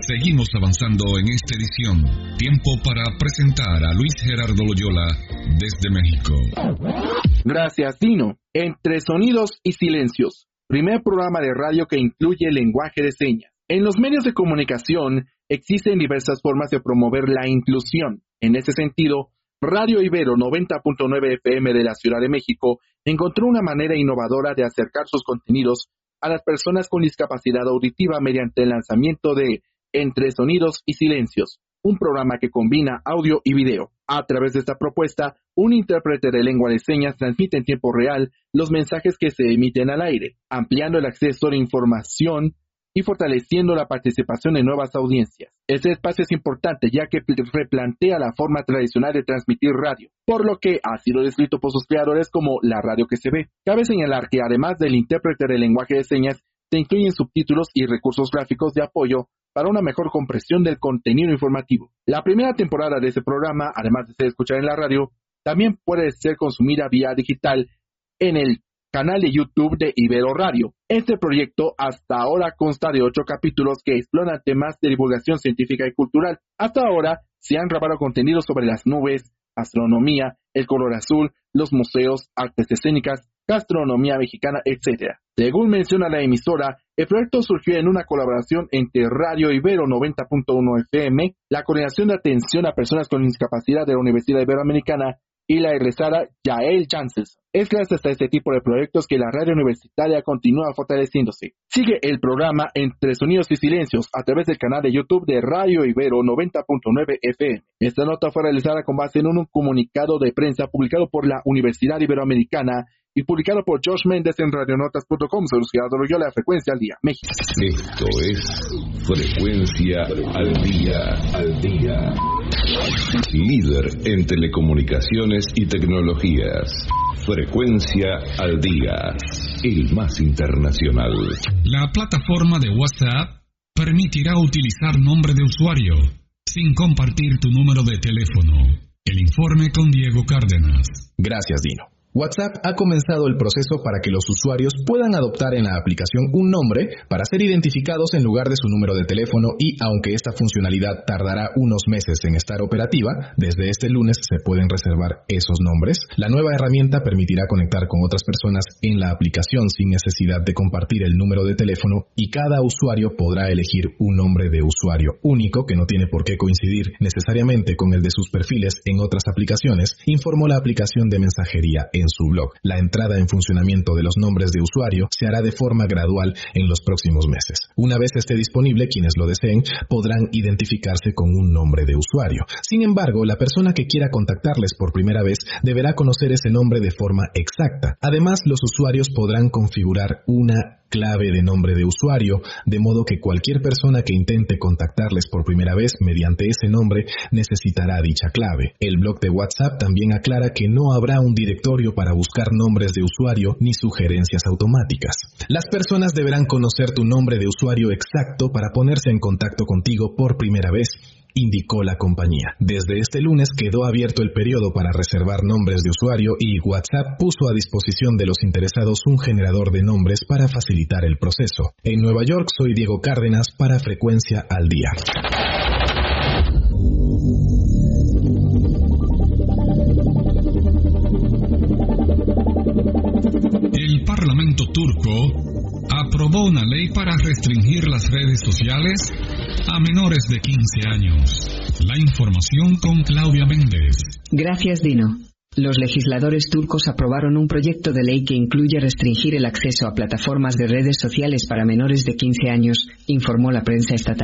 Seguimos avanzando en esta edición. Tiempo para presentar a Luis Gerardo Loyola desde México. Gracias, Dino. Entre sonidos y silencios. Primer programa de radio que incluye lenguaje de señas. En los medios de comunicación existen diversas formas de promover la inclusión. En ese sentido, Radio Ibero 90.9 FM de la Ciudad de México encontró una manera innovadora de acercar sus contenidos a las personas con discapacidad auditiva mediante el lanzamiento de Entre Sonidos y Silencios, un programa que combina audio y video. A través de esta propuesta, un intérprete de lengua de señas transmite en tiempo real los mensajes que se emiten al aire, ampliando el acceso a la información y fortaleciendo la participación de nuevas audiencias. Este espacio es importante ya que replantea la forma tradicional de transmitir radio, por lo que ha sido descrito por sus creadores como la radio que se ve. Cabe señalar que además del intérprete de lenguaje de señas, se incluyen subtítulos y recursos gráficos de apoyo para una mejor comprensión del contenido informativo. La primera temporada de ese programa, además de ser escuchada en la radio, también puede ser consumida vía digital en el canal de YouTube de Ibero Radio. Este proyecto hasta ahora consta de 8 capítulos que exploran temas de divulgación científica y cultural. Hasta ahora se han grabado contenidos sobre las nubes, astronomía, el color azul, los museos, artes escénicas, gastronomía mexicana, etc. Según menciona la emisora, el proyecto surgió en una colaboración entre Radio Ibero 90.1 FM, la Coordinación de Atención a Personas con Discapacidad de la Universidad Iberoamericana y la egresada Yael Janssens. Es gracias a este tipo de proyectos que la radio universitaria continúa fortaleciéndose. Sigue el programa Entre Sonidos y Silencios a través del canal de YouTube de Radio Ibero 90.9 FM. Esta nota fue realizada con base en un comunicado de prensa publicado por la Universidad Iberoamericana y publicado por Josh Méndez en radionotas.com. Soy Luis Gerardo Loyola, Frecuencia al Día, México. Esto es Frecuencia al Día. Líder en telecomunicaciones y tecnologías. Frecuencia al Día, el más internacional. La plataforma de WhatsApp permitirá utilizar nombre de usuario sin compartir tu número de teléfono. El informe con Diego Cárdenas. Gracias, Dino. WhatsApp ha comenzado el proceso para que los usuarios puedan adoptar en la aplicación un nombre para ser identificados en lugar de su número de teléfono y, aunque esta funcionalidad tardará unos meses en estar operativa, desde este lunes se pueden reservar esos nombres. La nueva herramienta permitirá conectar con otras personas en la aplicación sin necesidad de compartir el número de teléfono y cada usuario podrá elegir un nombre de usuario único que no tiene por qué coincidir necesariamente con el de sus perfiles en otras aplicaciones, informó la aplicación de mensajería en su blog. La entrada en funcionamiento de los nombres de usuario se hará de forma gradual en los próximos meses. Una vez esté disponible, quienes lo deseen podrán identificarse con un nombre de usuario. Sin embargo, la persona que quiera contactarles por primera vez deberá conocer ese nombre de forma exacta. Además, los usuarios podrán configurar una clave de nombre de usuario, de modo que cualquier persona que intente contactarles por primera vez mediante ese nombre necesitará dicha clave. El blog de WhatsApp también aclara que no habrá un directorio para buscar nombres de usuario ni sugerencias automáticas. Las personas deberán conocer tu nombre de usuario exacto para ponerse en contacto contigo por primera vez, indicó la compañía. Desde este lunes quedó abierto el periodo para reservar nombres de usuario y WhatsApp puso a disposición de los interesados un generador de nombres para facilitar el proceso. En Nueva York, soy Diego Cárdenas para Frecuencia al Día. El Parlamento turco aprobó una ley para restringir las redes sociales a menores de 15 años. La información con Claudia Méndez. Gracias, Dino. Los legisladores turcos aprobaron un proyecto de ley que incluye restringir el acceso a plataformas de redes sociales para menores de 15 años, informó la prensa estatal.